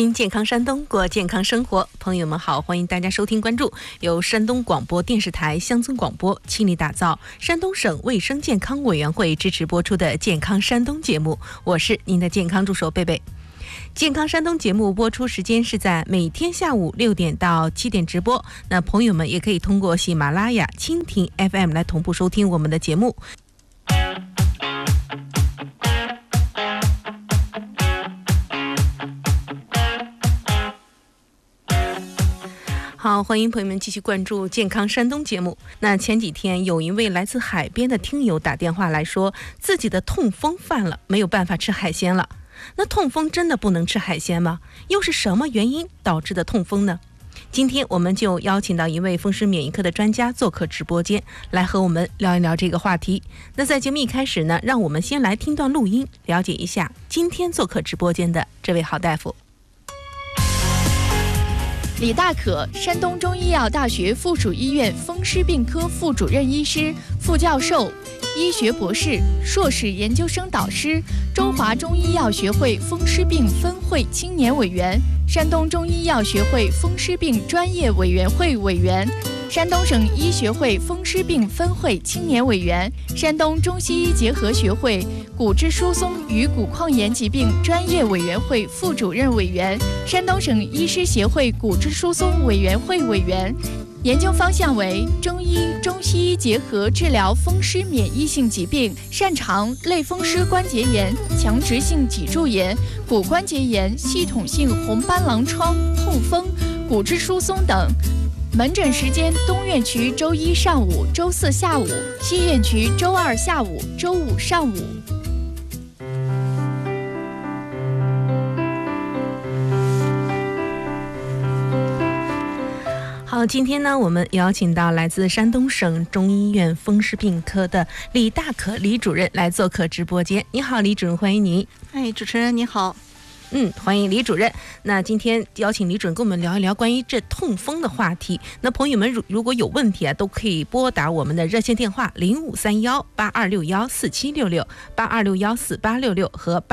听健康山东，过健康生活。朋友们好，欢迎大家收听关注由山东广播电视台乡村广播倾力打造、山东省卫生健康委员会支持播出的健康山东节目，我是您的健康助手贝贝。健康山东节目播出时间是在每天下午6点到7点直播，那朋友们也可以通过喜马拉雅、蜻蜓 FM 来同步收听我们的节目。好，欢迎朋友们继续关注健康山东节目。那前几天有一位来自海边的听友打电话来说，自己的痛风犯了，没有办法吃海鲜了。那痛风真的不能吃海鲜吗？又是什么原因导致的痛风呢？今天我们就邀请到一位风湿免疫科的专家做客直播间，来和我们聊一聊这个话题。那在节目一开始呢，让我们先来听段录音，了解一下今天做客直播间的这位郝大夫。 李大可，山东中医药大学附属医院风湿病科副主任医师、副教授、医学博士、硕士研究生导师，中华中医药学会风湿病分会青年委员，山东中医药学会风湿病专业委员会委员，山东省医学会风湿病分会青年委员，山东中西医结合学会骨质疏松与骨矿炎疾病专业委员会副主任委员，山东省医师协会骨质疏松委员会委员。研究方向为中医、中西医结合治疗风湿免疫性疾病，擅长类风湿关节炎、强直性脊柱炎、骨关节炎、系统性红斑狼疮、痛风、骨质疏松等。门诊时间：东院区周一上午、周四下午；西院区周二下午、周五上午。 好，今天呢，我们邀请到来自山东省中医院风湿病科的李大可李主任来做客直播间。你好，李主任，欢迎您。 主持人你好。 欢迎李主任。那今天邀请李主任跟我们聊一聊关于这痛风的话题。那朋友们如果有问题都可以拨打我们的热线电话053182614766、82614866和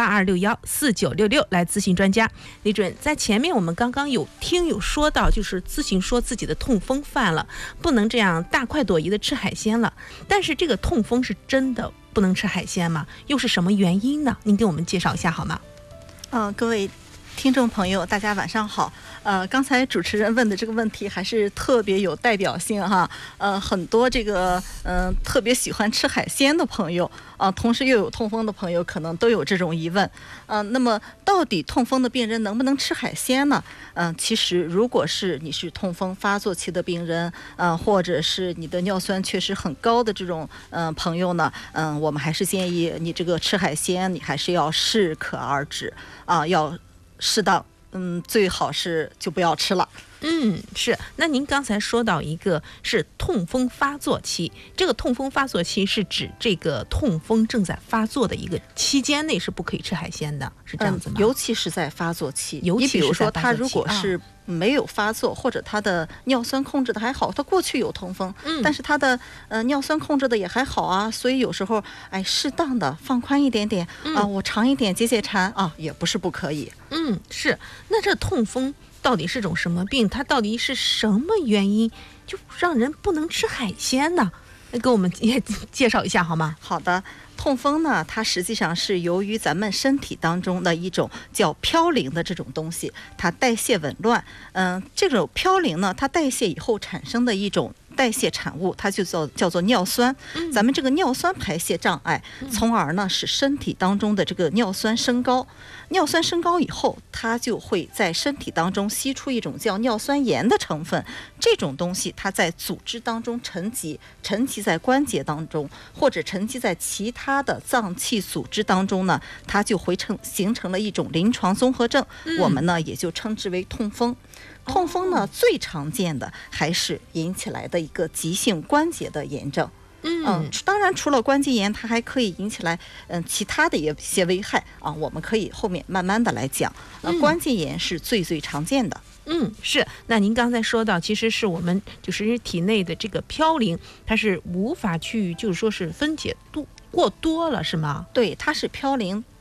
82614966来咨询专家。李主任，在前面我们刚刚有听友说到，就是咨询说自己的痛风犯了，不能这样大快朵颐的吃海鲜了。但是这个痛风是真的不能吃海鲜吗？又是什么原因呢？您给我们介绍一下好吗？ 各位听众朋友大家晚上好。刚才主持人问的这个问题还是特别有代表性哈。很多这个特别喜欢吃海鲜的朋友同时又有痛风的朋友可能都有这种疑问。那么到底痛风的病人能不能吃海鲜呢？其实如果是你是痛风发作期的病人，或者是你的尿酸确实很高的这种朋友呢，我们还是建议你这个吃海鲜你还是要适可而止要适当，最好是就不要吃了。 是。那您刚才说到一个是痛风发作期，这个痛风发作期是指这个痛风正在发作的一个期间内是不可以吃海鲜的，是这样子吗？ 尤其是在发作期。你比如说他如果是没有发作，或者他的尿酸控制的还好，他过去有痛风，但是他的尿酸控制的也还好啊，所以有时候适当的放宽一点点我尝一点解解馋也不是不可以。 是。那这痛风到底是种什么病？它到底是什么原因就让人不能吃海鲜呢？给我们也介绍一下好吗？ 好的。痛风呢，它实际上是由于咱们身体当中的一种叫嘌呤的这种东西，它代谢紊乱。这种嘌呤呢，它代谢以后产生的一种代谢产物，它就叫做尿酸。咱们这个尿酸排泄障碍，从而呢使身体当中的这个尿酸升高。尿酸升高以后，它就会在身体当中析出一种叫尿酸盐的成分。这种东西它在组织当中沉积在关节当中，或者沉积在其他的脏器组织当中呢，它就会形成了一种临床综合症。我们呢也就称之为痛风。痛风呢最常见的还是引起来的一个急性关节的炎症。当然除了关节炎，它还可以引起来其他的一些危害我们可以后面慢慢的来讲。关节炎是最常见的。 是。那您刚才说到，其实是我们就是体内的这个嘌呤，它是无法去就是说是分解过多了，是吗？ 对，它是嘌呤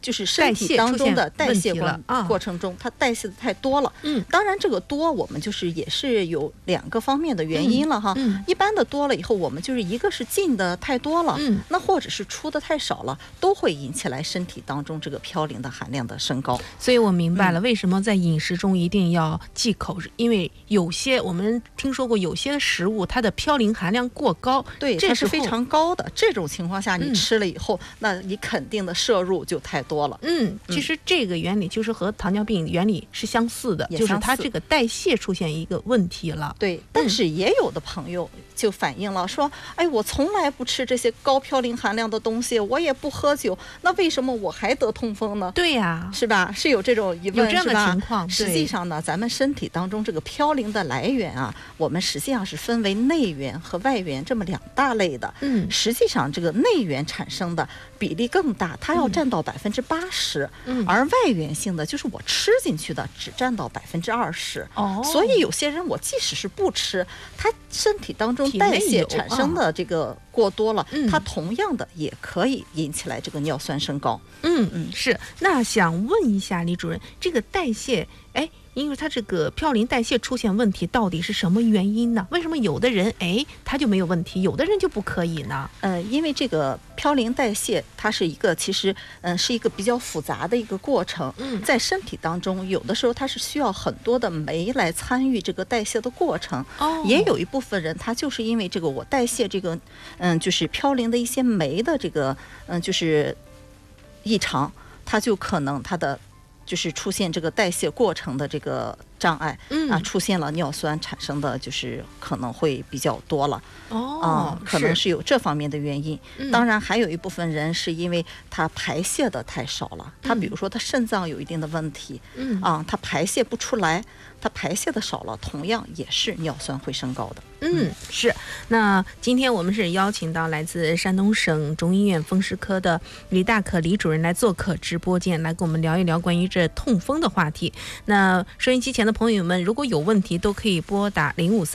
就是身体当中的代谢过程中，它代谢的太多了。当然这个多我们就是也是有2个方面的原因了哈。一般的多了以后，我们就是一个是进的太多了，那或者是出的太少了，都会引起来身体当中这个嘌呤的含量的升高。 所以我明白了为什么在饮食中一定要忌口，因为有些我们听说过有些食物它的嘌呤含量过高， 对，它是非常高的。这种情况下你吃了以后，那你肯定的摄入就太多了。 其实这个原理就是和糖尿病原理是相似的，就是它这个代谢出现一个问题了。 对，但是也有的朋友就反映了说，哎，我从来不吃这些高嘌呤含量的东西，我也不喝酒，那为什么我还得痛风呢？ 对呀， 是吧？是有这种疑问， 有这样的情况。 实际上呢，咱们身体当中这个嘌呤的来源啊，我们实际上是分为内源和外源这么2大类的。实际上这个内源产生的比例更大，它要占到80%，而外源性的就是我吃进去的只占到20%。所以有些人我即使是不吃，他身体当中代谢产生的这个过多了，它同样的也可以引起来这个尿酸升高。 是。那想问一下李主任，这个代谢，因为它这个嘌呤代谢出现问题，到底是什么原因呢？为什么有的人他就没有问题，有的人就不可以呢？ 因为这个嘌呤代谢它是一个其实是一个比较复杂的一个过程。在身体当中有的时候它是需要很多的酶来参与这个代谢的过程。也有一部分人他就是因为这个我代谢这个就是嘌呤的一些酶的这个就是异常，它就可能它的就是出现这个代谢过程的这个障碍，出现了尿酸产生的就是可能会比较多了。可能是有这方面的原因。当然还有一部分人是因为他排泄的太少了，他比如说他肾脏有一定的问题，他排泄不出来，他排泄的少了，同样也是尿酸会升高的。 是。那今天我们是邀请到来自山东省中医院风湿科的李大可李主任来做客直播间，来跟我们聊一聊关于这痛风的话题。那收音机前的朋友们，如果有问题都可以拨打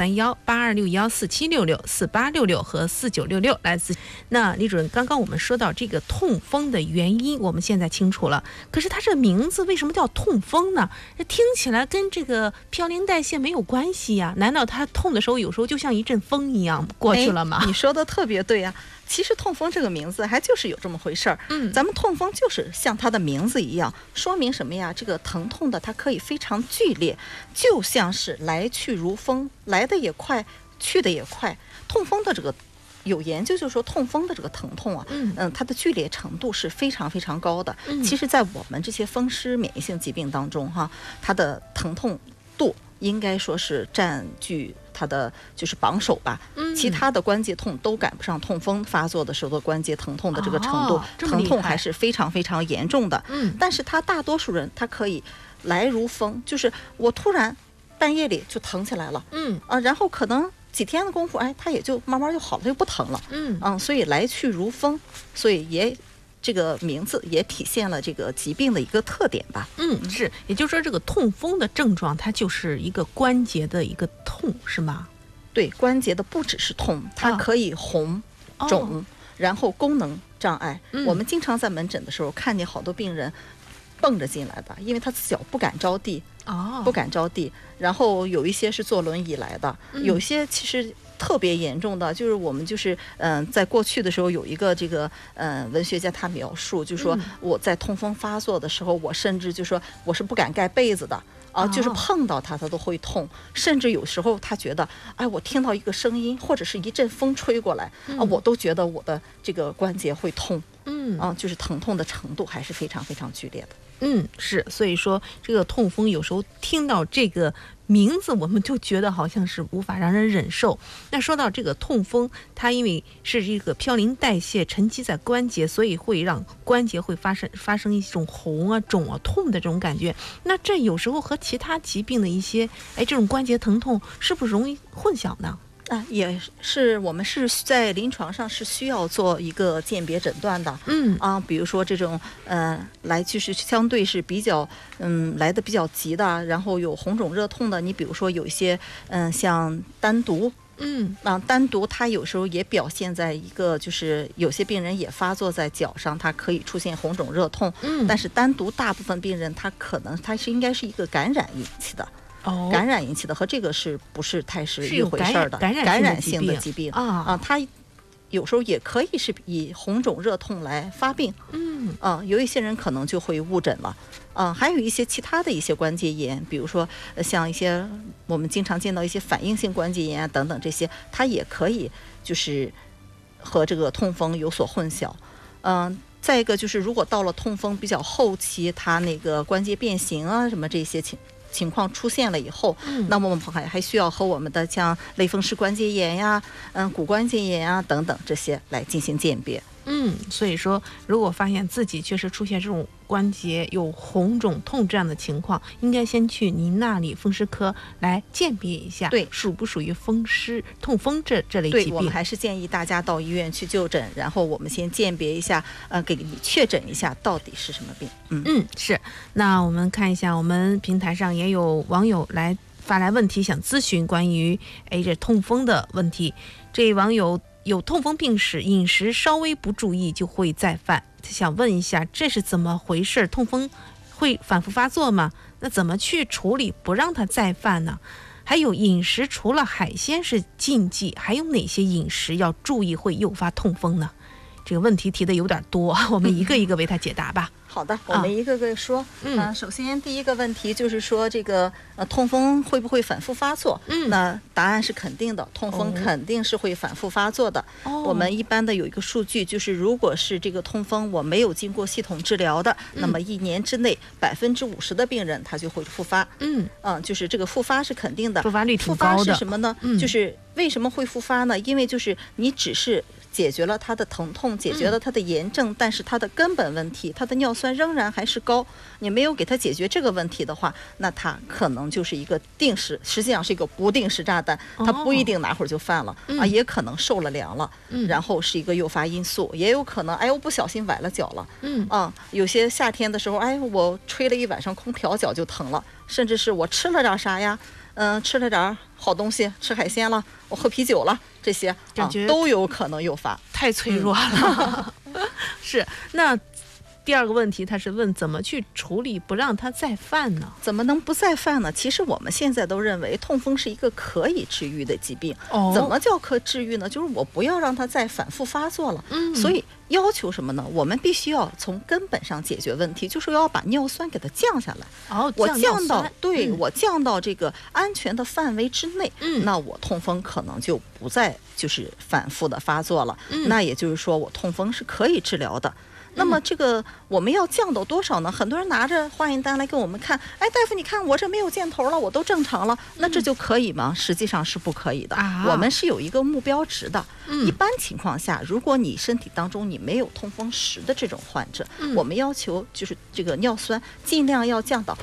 0531-8261-4766、4866和4966来自。那李主任，刚刚我们说到这个痛风的原因，我们现在清楚了，可是它这名字为什么叫痛风呢？听起来跟这个嘌呤代谢没有关系呀？难道它痛的时候有时候就像一阵风一样过去了吗？ 你说的特别对呀。其实痛风这个名字还就是有这么回事儿。咱们痛风就是像它的名字一样，说明什么呀？这个疼痛的它可以非常剧烈，就像是来去如风，来的也快，去的也快。痛风的这个有研究就是说，痛风的这个疼痛啊，它的剧烈程度是非常非常高的。其实在我们这些风湿免疫性疾病当中哈，它的疼痛度应该说是占据它的就是榜首吧。其他的关节痛都赶不上痛风发作的时候的关节疼痛的这个程度，疼痛还是非常非常严重的。但是它大多数人他可以来如风，就是我突然半夜里就疼起来了，然后可能几天的功夫，它也就慢慢就好了，就不疼了。所以来去如风，所以也这个名字也体现了这个疾病的一个特点吧。 是，也就是说这个痛风的症状它就是一个关节的一个痛，是吗？ 对，关节的不只是痛，它可以红、肿，然后功能障碍。我们经常在门诊的时候看见好多病人蹦着进来的，因为他脚不敢着地，不敢着地，然后有一些是坐轮椅来的，有些其实特别严重的，就是我们就是在过去的时候有一个这个文学家他描述，就说我在痛风发作的时候，我甚至就说我是不敢盖被子的。就是碰到它都会痛，甚至有时候他觉得，我听到一个声音或者是一阵风吹过来，我都觉得我的这个关节会痛。就是疼痛的程度还是非常非常剧烈的。 是，所以说这个痛风有时候听到这个名字我们就觉得好像是无法让人忍受。那说到这个痛风，它因为是这个嘌呤代谢沉积在关节，所以会让关节会发生一种红啊、肿啊、痛的这种感觉。那这有时候和其他疾病的一些这种关节疼痛是不是容易混淆呢？ 也是，我们是在临床上是需要做一个鉴别诊断的。比如说这种来就是相对是比较来的比较急的，然后有红肿热痛的，你比如说有一些像单独单独它有时候也表现在一个，就是有些病人也发作在脚上，它可以出现红肿热痛。但是单独大部分病人它可能它是应该是一个感染引起的。感染引起的和这个是不是太是一回事儿的？ 感染性的疾病它有时候也可以是以红肿热痛来发病。有一些人可能就会误诊了。还有一些其他的一些关节炎，比如说像一些我们经常见到一些反应性关节炎等等，这些它也可以就是和这个痛风有所混淆。再一个就是如果到了痛风比较后期，它那个关节变形啊什么这些情况出现了以后，那么我们还需要和我们的像类风湿关节炎呀、骨关节炎啊等等这些来进行鉴别。 所以说如果发现自己确实出现这种关节有红肿痛这样的情况，应该先去您那里风湿科来鉴别一下， 对， 属不属于痛风这类疾病。 对，我们还是建议大家到医院去就诊，然后我们先鉴别一下，给你确诊一下到底是什么病。 是。那我们看一下，我们平台上也有网友发来问题，想咨询关于这痛风的问题。这网友有痛风病史，饮食稍微不注意就会再犯，想问一下这是怎么回事？痛风会反复发作吗？那怎么去处理不让它再犯呢？还有饮食除了海鲜是禁忌，还有哪些饮食要注意会诱发痛风呢？这个问题提的有点多，我们一个一个为他解答吧。 好的，我们一个个说。首先第一个问题就是说这个痛风会不会反复发作？那答案是肯定的，痛风肯定是会反复发作的。我们一般的有一个数据，就是如果是这个痛风我没有经过系统治疗的，那么1年之内50%的病人他就会复发。就是这个复发是肯定的， 复发率挺高的。 复发是什么呢？就是为什么会复发呢？因为就是你只是解决了他的疼痛，解决了他的炎症，但是他的根本问题，他的尿酸仍然还是高，你没有给他解决这个问题的话，那他可能就是一个实际上是一个不定时炸弹，他不一定哪会儿就犯了也可能受了凉了，然后是一个诱发因素，也有可能我不小心崴了脚了，有些夏天的时候我吹了一晚上空调脚就疼了，甚至是我吃了点啥呀，吃了点好东西，吃海鲜了，我喝啤酒了，这些都有可能诱发， 太脆弱了。是。那第二个问题，他是问怎么去处理不让它再犯呢？ 怎么能不再犯呢？其实我们现在都认为痛风是一个可以治愈的疾病。怎么叫可治愈呢？就是我不要让它再反复发作了。所以要求什么呢？我们必须要从根本上解决问题，就是要把尿酸给它降下来。我降到这个安全的范围之内，那我痛风可能就不再就是反复的发作了。那也就是说我痛风是可以治疗的。那么这个我们要降到多少呢？很多人拿着化验单来跟我们看，大夫你看我这没有箭头了，我都正常了，那这就可以吗？实际上是不可以的。我们是有一个目标值的。一般情况下，如果你身体当中你没有痛风史的这种患者，我们要求就是这个尿酸尽量要降到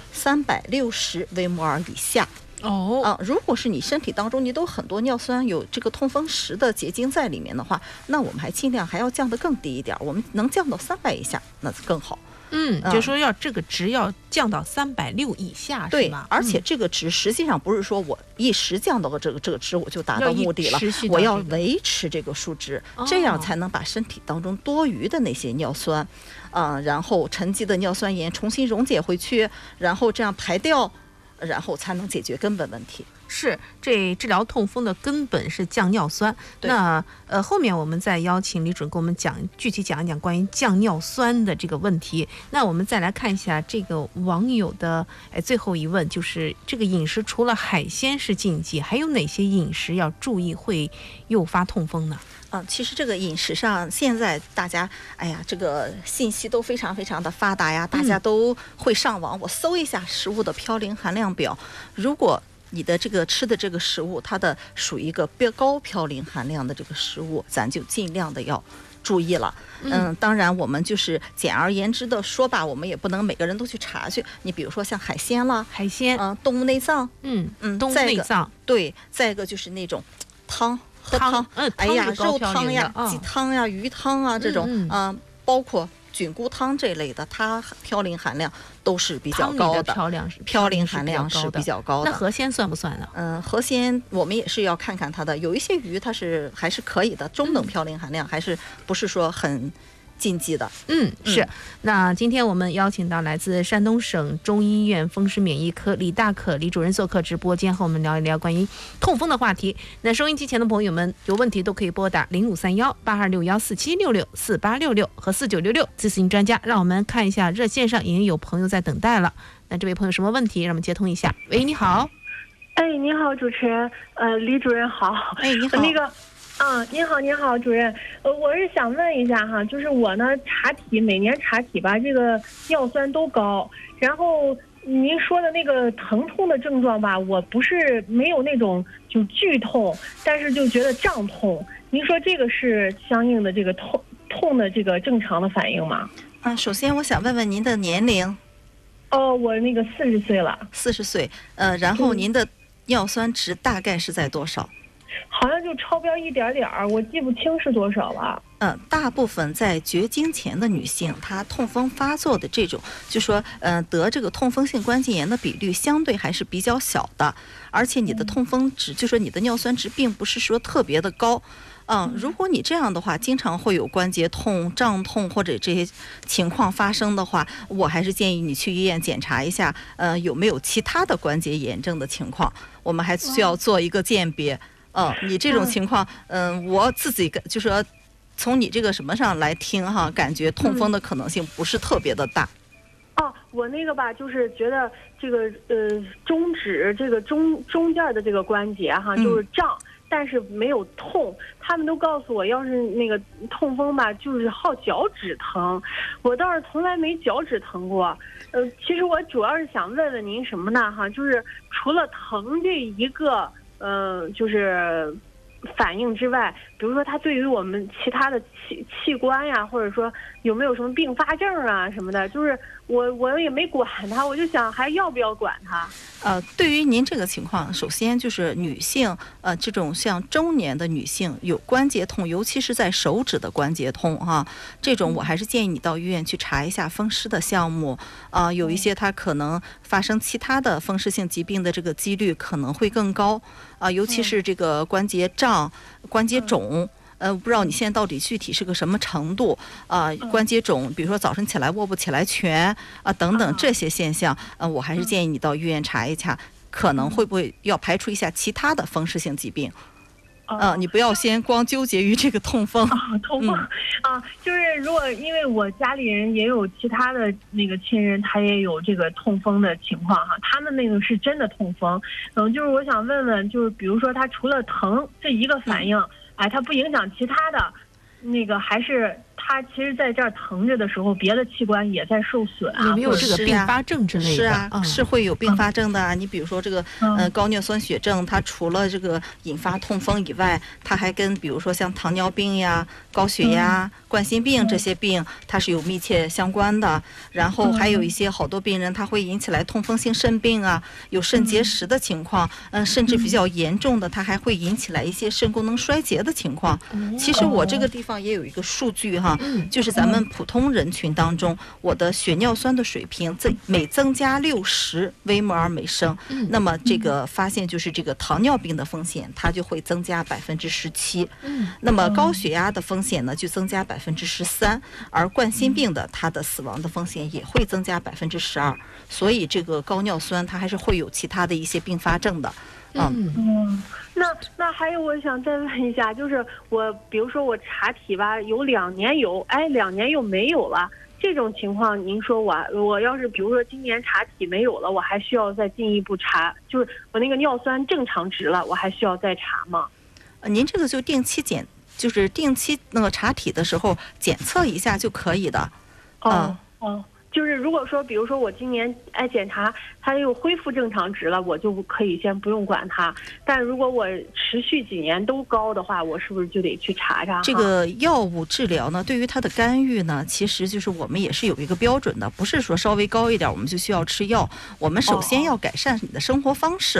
360微摩尔以下。如果是你身体当中你都很多尿酸有这个痛风石的结晶在里面的话，那我们还尽量还要降得更低一点，我们能降到300以下那更好。 就说要这个值要降到360以下， 对是吗？ 而且这个值实际上不是说我一时降到这个值我就达到目的了，我要维持这个数值，这样才能把身体当中多余的那些尿酸然后沉积的尿酸盐重新溶解回去，然后这样排掉，然后才能解决根本问题。 是，这治疗痛风的根本是降尿酸。那后面我们再邀请李准给我们具体讲一讲关于降尿酸的这个问题。那我们再来看一下这个网友的最后一问，就是这个饮食除了海鲜是禁忌，还有哪些饮食要注意会诱发痛风呢？ 其实这个饮食上现在大家这个信息都非常非常的发达呀，大家都会上网我搜一下食物的嘌呤含量表，如果你的这个吃的这个食物它的属于一个高嘌呤含量的这个食物，咱就尽量的要注意了。当然我们就是简而言之的说吧，我们也不能每个人都去查去。你比如说像海鲜啦，动物内脏， 动物内脏， 对，再一个就是那种喝汤，肉汤呀、鸡汤呀、鱼汤啊这种，包括菌菇汤这类的，它嘌呤含量都是比较高的，嘌呤含量是比较高的。 那河鲜算不算呢？ 河鲜我们也是要看看它的，有一些鱼它是还是可以的，中等嘌呤含量还是不是说很禁忌的。 是。那今天我们邀请到来自山东省中医院风湿免疫科李大可李主任做客直播间，和我们聊一聊关于痛风的话题。那收音机前的朋友们有问题都可以拨打0531-8261-4766、4866和4966咨询专家。让我们看一下热线上已经有朋友在等待了。那这位朋友什么问题？让我们接通一下。喂，你好。 你好，主持人，李主任好。 你好。 您好，主任。我是想问一下哈，就是我呢每年查体吧，这个尿酸都高，然后您说的那个疼痛的症状吧，我不是没有那种就剧痛，但是就觉得胀痛。您说这个是相应的这个痛的这个正常的反应吗？ 首先我想问问您的年龄。 我那个40岁了。 40岁，然后您的尿酸值大概是在多少？ 好像就超标一点点儿，我记不清是多少了。 大部分在绝经前的女性，她痛风发作的这种，就说得这个痛风性关节炎的比率相对还是比较小的，而且你的痛风值，就说你的尿酸值并不是说特别的高。如果你这样的话，经常会有关节痛、胀痛或者这些情况发生的话，我还是建议你去医院检查一下，有没有其他的关节炎症的情况，我们还需要做一个鉴别。你这种情况，我自己就说，从你这个什么上来听哈，感觉痛风的可能性不是特别的大。 我那个吧，就是觉得这个中指这个中间的这个关节哈，就是胀，但是没有痛。他们都告诉我，要是那个痛风吧，就是好脚趾疼。我倒是从来没脚趾疼过。其实我主要是想问问您什么呢哈，就是除了疼这一个。就是反应之外，比如说它对于我们其他的器官呀，或者说有没有什么并发症啊什么的，就是我也没管它，我就想还要不要管它？ 对于您这个情况，首先就是女性，这种像中年的女性有关节痛，尤其是在手指的关节痛哈，这种我还是建议你到医院去查一下风湿的项目，有一些它可能发生其他的风湿性疾病的这个几率可能会更高，尤其是这个关节胀、关节肿。不知道你现在到底具体是个什么程度关节肿，比如说早晨起来握不起来拳等等这些现象，我还是建议你到医院查一查，可能会不会要排除一下其他的风湿性疾病。你不要先光纠结于这个痛风。 痛风就是如果因为我家里人也有其他的那个亲人，他也有这个痛风的情况哈，他们那个是真的痛风。就是我想问问，就是比如说他除了疼这一个反应，它不影响其他的，那个还是他其实在这儿疼着的时候，别的器官也在受损有没有这个并发症之类的？ 是会有并发症的你比如说这个高尿酸血症，它除了这个引发痛风以外，它还跟比如说像糖尿病呀、高血压、冠心病这些病它是有密切相关的。然后还有一些好多病人他会引起来痛风性肾病有肾结石的情况，甚至比较严重的它还会引起来一些肾功能衰竭的情况。其实我这个地方也有一个数据哈，就是咱们普通人群当中，我的血尿酸的水平每增加60微摩尔每升，那么这个发现就是这个糖尿病的风险它就会增加17%，那么高血压的风险呢就增加13%，而冠心病的它的死亡的风险也会增加12%，所以这个高尿酸它还是会有其他的一些并发症的。 那还有我想再问一下，就是比如说我查体吧，有2年有，2年又没有了，这种情况您说我要是比如说今年查体没有了，我还需要再进一步查，就是我那个尿酸正常值了，我还需要再查吗？ 您这个就就是定期那个查体的时候检测一下就可以的。 就是如果说比如说我今年检查它又恢复正常值了，我就可以先不用管它，但如果我持续几年都高的话，我是不是就得去查查？ 这个药物治疗呢，对于它的干预呢，其实就是我们也是有一个标准的，不是说稍微高一点我们就需要吃药，我们首先要改善你的生活方式。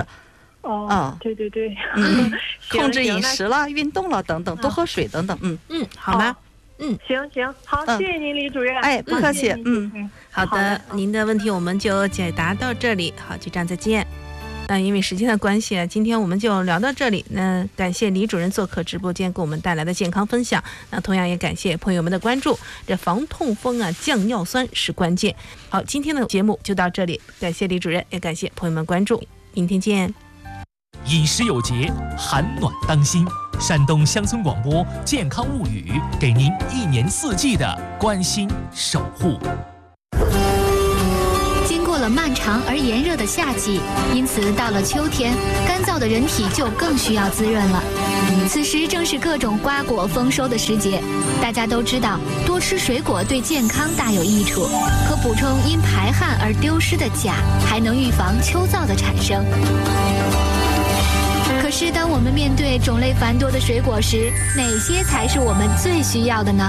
对， 控制饮食了、运动了等等，多喝水等等。 好吗？ 行，好，谢谢您李主任。 哎，不客气。 好的，您的问题我们就解答到这里。好，局长再见。那因为时间的关系啊，今天我们就聊到这里。那感谢李主任做客直播间给我们带来的健康分享。那同样也感谢朋友们的关注。这防痛风啊，降尿酸是关键。好，今天的节目就到这里，感谢李主任，也感谢朋友们关注。明天见。 饮食有节，寒暖当心。山东乡村广播健康物语，给您1年4季的关心守护。 经过了漫长而炎热的夏季，因此到了秋天，干燥的人体就更需要滋润了。此时正是各种瓜果丰收的时节，大家都知道，多吃水果对健康大有益处，可补充因排汗而丢失的钾，还能预防秋燥的产生。可是，当我们面对种类繁多的水果时，哪些才是我们最需要的呢？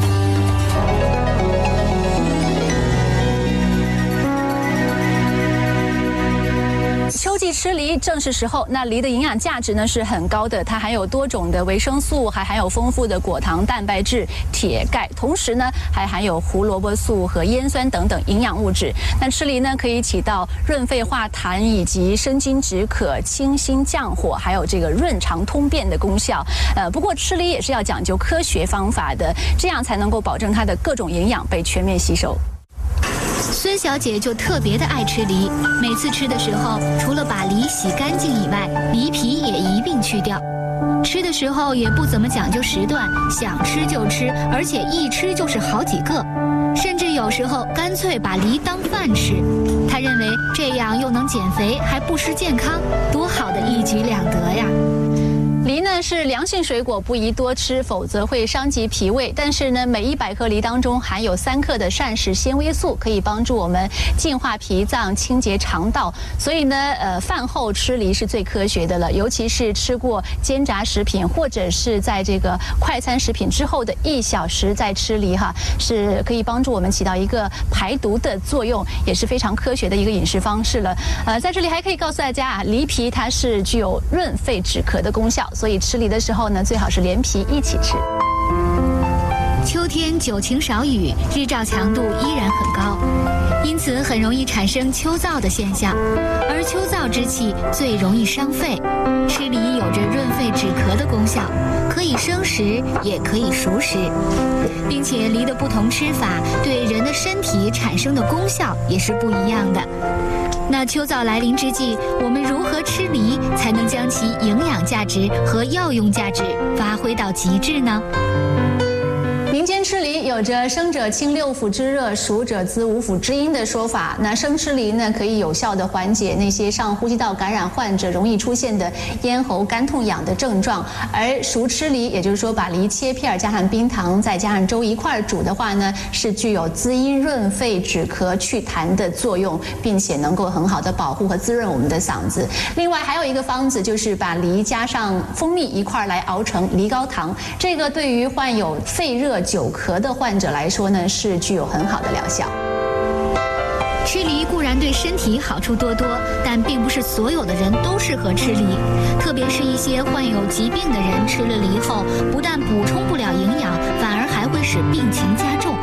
秋季吃梨正是时候。那梨的营养价值呢是很高的，它含有多种的维生素，还含有丰富的果糖、蛋白质、铁、钙，同时呢还含有胡萝卜素和烟酸等等营养物质。那吃梨呢可以起到润肺化痰以及生津止渴、清心降火，还有这个润肠通便的功效。不过吃梨也是要讲究科学方法的，这样才能够保证它的各种营养被全面吸收。 孙小姐就特别的爱吃梨，每次吃的时候，除了把梨洗干净以外，梨皮也一并去掉。吃的时候也不怎么讲究时段，想吃就吃，而且一吃就是好几个，甚至有时候干脆把梨当饭吃。她认为这样又能减肥，还不失健康，多好的一举两得呀！ 梨呢是凉性水果，不宜多吃，否则会伤及脾胃。但是呢，每100克梨当中含有3克的膳食纤维素，可以帮助我们净化脾脏、清洁肠道。所以呢，饭后吃梨是最科学的了。尤其是吃过煎炸食品或者是在这个快餐食品之后的1小时再吃梨哈，是可以帮助我们起到一个排毒的作用，也是非常科学的一个饮食方式了。在这里还可以告诉大家啊，梨皮它是具有润肺止咳的功效。所以吃梨的时候呢，最好是连皮一起吃。 秋天久晴少雨，日照强度依然很高，因此很容易产生秋燥的现象，而秋燥之气最容易伤肺。吃梨有着润肺止咳的功效，可以生食，也可以熟食，并且梨的不同吃法对人的身体产生的功效也是不一样的。那秋燥来临之际，我们如何吃梨才能将其营养价值和药用价值发挥到极致呢？ 民间吃梨有着生者清6腑之热，熟者滋5腑之阴的说法。那生吃梨呢，可以有效的缓解那些上呼吸道感染患者容易出现的咽喉干痛痒的症状。而熟吃梨，也就是说把梨切片加上冰糖，再加上粥一块煮的话呢，是具有滋阴润肺、止咳祛痰的作用，并且能够很好的保护和滋润我们的嗓子。另外还有一个方子，就是把梨加上蜂蜜一块来熬成梨膏糖，这个对于患有肺热久咳的患者来说呢，是具有很好的疗效。 吃梨固然对身体好处多多，但并不是所有的人都适合吃梨，特别是一些患有疾病的人，吃了梨后不但补充不了营养，反而还会使病情加重。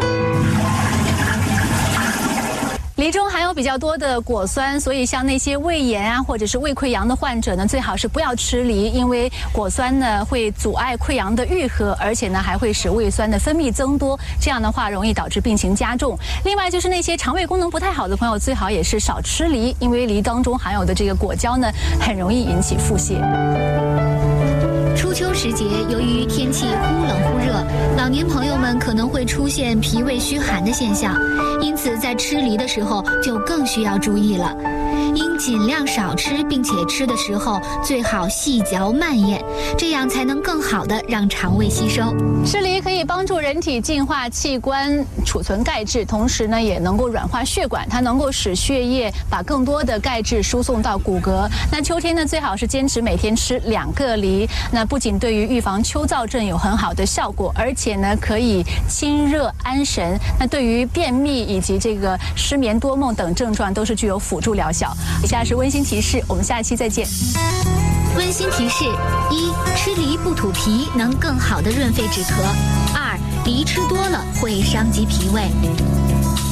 梨中含有比较多的果酸，所以像那些胃炎啊或者是胃溃疡的患者呢，最好是不要吃梨，因为果酸呢会阻碍溃疡的愈合，而且呢还会使胃酸的分泌增多，这样的话容易导致病情加重。另外就是那些肠胃功能不太好的朋友，最好也是少吃梨，因为梨当中含有的这个果胶呢，很容易引起腹泻。 初秋时节，由于天气忽冷忽热，老年朋友们可能会出现脾胃虚寒的现象，因此在吃梨的时候就更需要注意了。应尽量少吃，并且吃的时候最好细嚼慢咽，这样才能更好的让肠胃吸收。 吃梨可以帮助人体净化器官，储存钙质，同时呢也能够软化血管，它能够使血液把更多的钙质输送到骨骼。那秋天呢，最好是坚持每天吃2个梨，那不仅对于预防秋燥症有很好的效果，而且呢可以清热安神，那对于便秘以及这个失眠多梦等症状都是具有辅助疗效。以下是温馨提示，我们下期再见。 温馨提示：1. 吃梨不吐皮，能更好的润肺止咳；2. 梨吃多了会伤及脾胃。